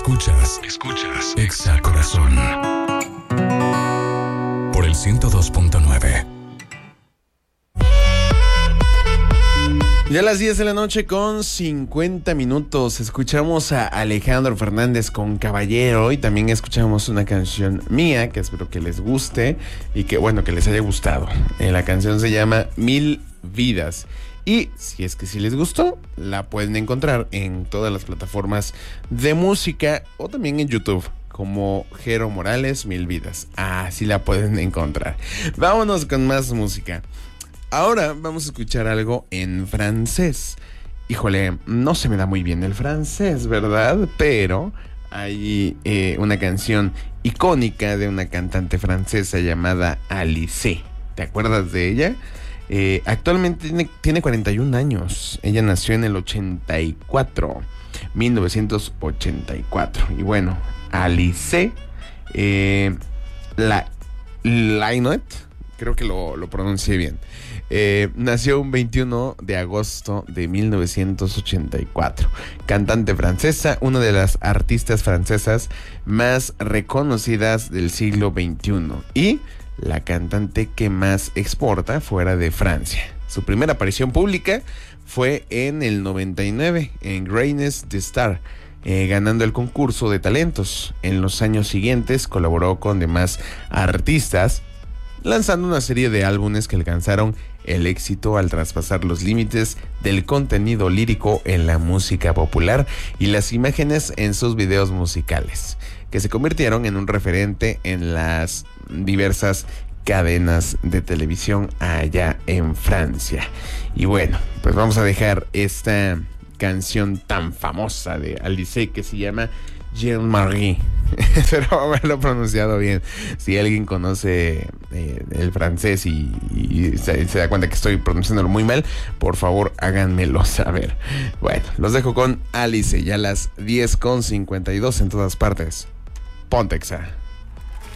Escuchas Exa Corazón por el 102.9. Ya a las 10 de la noche con 50 minutos escuchamos a Alejandro Fernández con Caballero y también escuchamos una canción mía que espero que les guste y que bueno, que les haya gustado. La canción se llama Mil Vidas y si es que si les gustó, la pueden encontrar en todas las plataformas de música o también en YouTube como Jero Morales Mil Vidas. Así la pueden encontrar. Vámonos con más música. Ahora vamos a escuchar algo en francés. Híjole, no se me da muy bien el francés, ¿verdad? Pero hay una canción icónica de una cantante francesa llamada Alizée. ¿Te acuerdas de ella? Actualmente tiene 41 años. Ella nació en el 1984. Y bueno, Alizée Lainoet, creo que lo pronuncié bien. Nació un 21 de agosto de 1984. Cantante francesa, una de las artistas francesas más reconocidas del siglo XXI y la cantante que más exporta fuera de Francia. Su primera aparición pública fue en el 99 en Greatness the Star, ganando el concurso de talentos. En los años siguientes colaboró con demás artistas, lanzando una serie de álbumes que alcanzaron el éxito al traspasar los límites del contenido lírico en la música popular y las imágenes en sus videos musicales, que se convirtieron en un referente en las diversas cadenas de televisión allá en Francia. Y bueno, pues vamos a dejar esta canción tan famosa de Alizée que se llama Jean-Marie. Espero haberlo pronunciado bien. Si alguien conoce el francés y se da cuenta que estoy pronunciándolo muy mal, por favor háganmelo saber. Bueno, los dejo con Alizée, ya a las 10:52 en todas partes. Ponte Exa.